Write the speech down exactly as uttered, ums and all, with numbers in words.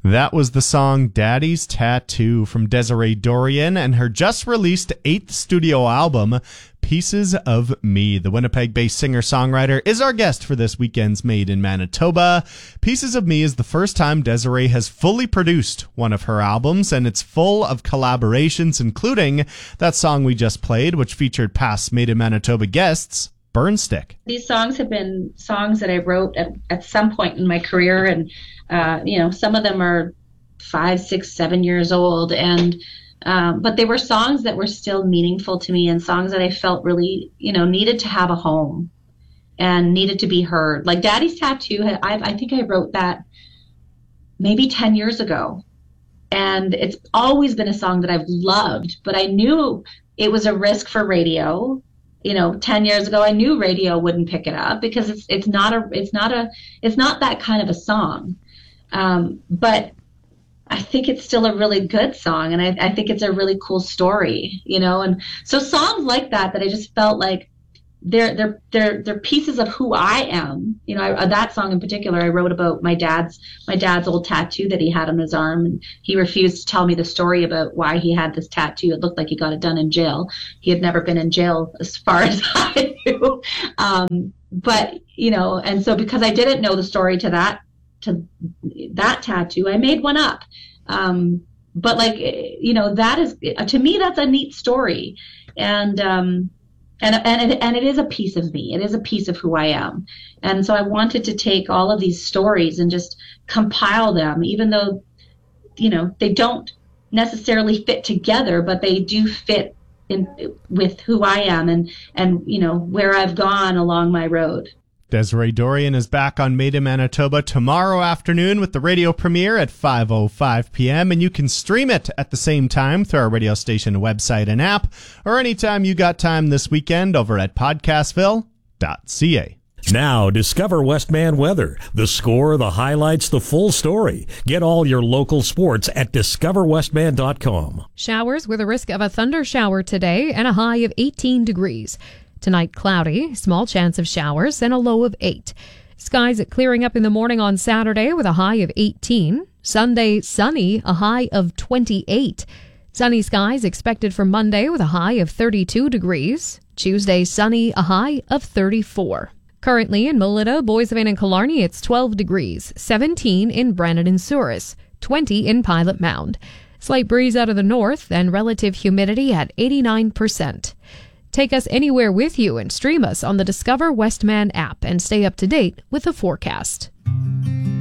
That was the song Daddy's Tattoo from Desiree Dorian and her just-released eighth studio album, Pieces of Me. The Winnipeg-based singer-songwriter is our guest for this weekend's Made in Manitoba. Pieces of Me is the first time Desiree has fully produced one of her albums, and it's full of collaborations, including that song we just played, which featured past Made in Manitoba guests, Burnstick. These songs have been songs that I wrote at, at some point in my career, and uh, you know, some of them are five, six, seven years old, and um, but they were songs that were still meaningful to me, and songs that I felt really, you know, needed to have a home and needed to be heard. Like Daddy's Tattoo, I, I think I wrote that maybe ten years ago, and it's always been a song that I've loved, but I knew it was a risk for radio. You know, ten years ago, I knew radio wouldn't pick it up because it's it's not a it's not a it's not that kind of a song. Um, but I think it's still a really good song, and I, I think it's a really cool story. You know, and so songs like that that I just felt like they're they're they're they're pieces of who I am. You know, I, that song in particular, I wrote about my dad's my dad's old tattoo that he had on his arm, and he refused to tell me the story about why he had this tattoo. It looked like he got it done in jail. He had never been in jail, as far as I knew. Um, but you know, and so because I didn't know the story to that to that tattoo, I made one up. Um, but like, you know, that is, to me, that's a neat story, and. Um, And and it, and it is a piece of me. It is a piece of who I am. And so I wanted to take all of these stories and just compile them, even though, you know, they don't necessarily fit together, but they do fit in with who I am and, and you know, where I've gone along my road. Desiree Dorian is back on Made in Manitoba tomorrow afternoon with the radio premiere at five oh five p.m. and you can stream it at the same time through our radio station website and app, or anytime you got time this weekend over at podcastville dot c a. Now, discover Westman weather. The score, the highlights, the full story. Get all your local sports at discover westman dot com. Showers with a risk of a thunder shower today and a high of eighteen degrees. Tonight, cloudy, small chance of showers, and a low of eight. Skies clearing up in the morning on Saturday with a high of eighteen. Sunday, sunny, a high of twenty-eight. Sunny skies expected for Monday with a high of thirty-two degrees. Tuesday, sunny, a high of thirty-four. Currently in Melita, Boissevain, and Killarney, it's twelve degrees, seventeen in Brandon and Souris, twenty in Pilot Mound. Slight breeze out of the north and relative humidity at eighty-nine percent. Take us anywhere with you and stream us on the Discover Westman app and stay up to date with the forecast.